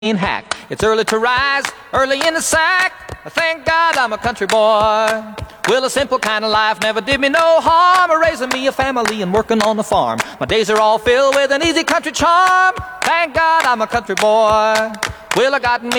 hack. It's early to rise, early in the sack. Thank God I'm a country boy. Well, a simple kind of life never did me no harm. Raising me a family and working on the farm. My days are all filled with an easy country charm. Thank God I'm a country boy. Well, I got me